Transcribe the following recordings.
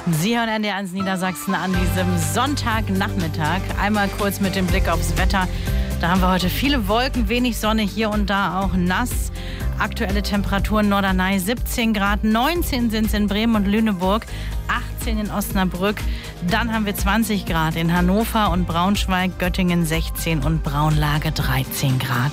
Sie hören NDR1 Niedersachsen an diesem Sonntagnachmittag. Einmal kurz mit dem Blick aufs Wetter. Da haben wir heute viele Wolken, wenig Sonne, hier und da auch nass. Aktuelle Temperaturen Norderney 17 Grad, 19 sind es in Bremen und Lüneburg, 18 in Osnabrück. Dann haben wir 20 Grad in Hannover und Braunschweig, Göttingen 16 und Braunlage 13 Grad.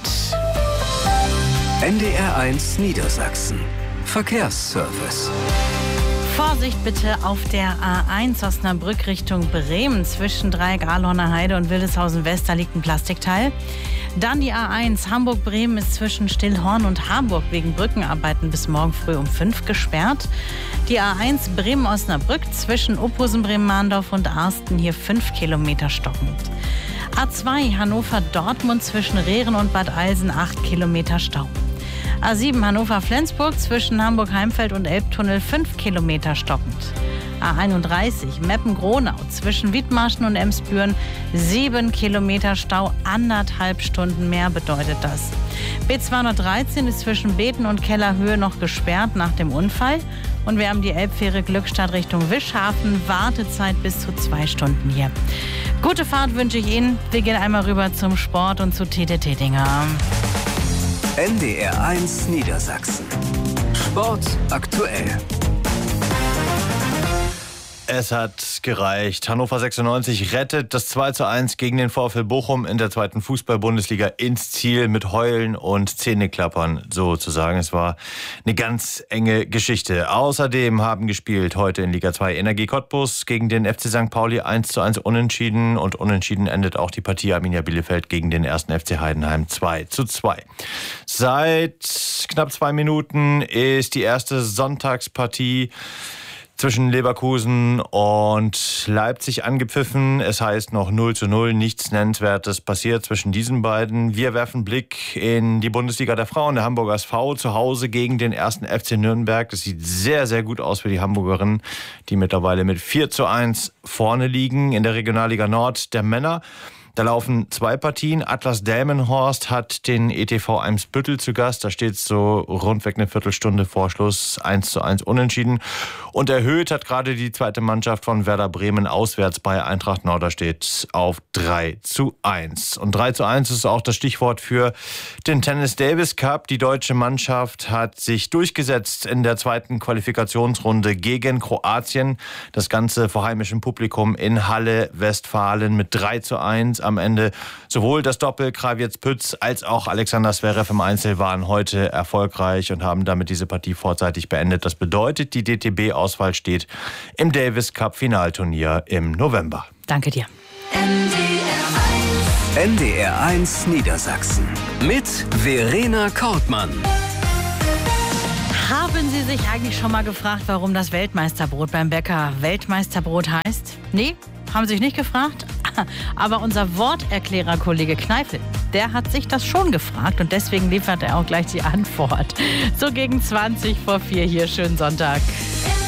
NDR1 Niedersachsen. Verkehrsservice. Vorsicht bitte auf der A1 Osnabrück Richtung Bremen. Zwischen Dreieck-Ahlhorner Heide und Wildeshausen West, da liegt ein Plastikteil. Dann die A1 Hamburg-Bremen ist zwischen Stillhorn und Harburg wegen Brückenarbeiten bis morgen früh um 5 gesperrt. Die A1 Bremen-Osnabrück zwischen Uphusen-Bremen-Mahndorf und Arsten hier 5 Kilometer stockend. A2 Hannover-Dortmund zwischen Rehren und Bad Eilsen 8 Kilometer Stau. A7 Hannover-Flensburg zwischen Hamburg-Heimfeld und Elbtunnel 5 Kilometer stockend. A31 Meppen-Gronau zwischen Wiedmarschen und Emsbüren 7 Kilometer Stau, 1,5 Stunden mehr bedeutet das. B213 ist zwischen Beten und Kellerhöhe noch gesperrt nach dem Unfall. Und wir haben die Elbfähre Glückstadt Richtung Wischhafen, Wartezeit bis zu 2 Stunden hier. Gute Fahrt wünsche ich Ihnen. Wir gehen einmal rüber zum Sport und zu Tete Tetinger. NDR1 Niedersachsen. Sport aktuell. Es hat gereicht. Hannover 96 rettet das 2:1 gegen den VfL Bochum in der zweiten Fußball-Bundesliga ins Ziel mit Heulen und Zähneklappern sozusagen. Es war eine ganz enge Geschichte. Außerdem haben gespielt heute in Liga 2 Energie Cottbus gegen den FC St. Pauli 1:1 unentschieden. Und unentschieden endet auch die Partie Arminia Bielefeld gegen den 1. FC Heidenheim 2:2. Seit knapp 2 Minuten ist die erste Sonntagspartie zwischen Leverkusen und Leipzig angepfiffen. Es heißt noch 0:0, nichts Nennenswertes passiert zwischen diesen beiden. Wir werfen Blick in die Bundesliga der Frauen. Der Hamburger SV zu Hause gegen den 1. FC Nürnberg. Das sieht sehr, sehr gut aus für die Hamburgerinnen, die mittlerweile mit 4:1 vorne liegen. In der Regionalliga Nord der Männer. Da laufen 2 Partien. Atlas Delmenhorst hat den ETV Eimsbüttel zu Gast. Da steht es so rundweg eine Viertelstunde vor Schluss 1:1 unentschieden. Und erhöht hat gerade die zweite Mannschaft von Werder Bremen auswärts bei Eintracht Norderstedt auf 3:1. Und 3:1 ist auch das Stichwort für den Tennis Davis Cup. Die deutsche Mannschaft hat sich durchgesetzt in der zweiten Qualifikationsrunde gegen Kroatien. Das Ganze vor heimischem Publikum in Halle, Westfalen mit 3:1. Am Ende sowohl das Doppel Krawietz-Pütz als auch Alexander Zverev im Einzel waren heute erfolgreich und haben damit diese Partie vorzeitig beendet. Das bedeutet, die DTB-Auswahl steht im Davis Cup Finalturnier im November. Danke dir. NDR1 Niedersachsen mit Verena Kortmann. Haben Sie sich eigentlich schon mal gefragt, warum das Weltmeisterbrot beim Bäcker Weltmeisterbrot heißt? Nee? Haben Sie sich nicht gefragt? Aber unser Worterklärer-Kollege Kneifel, der hat sich das schon gefragt und deswegen liefert er auch gleich die Antwort. So gegen 4:20 hier, schönen Sonntag.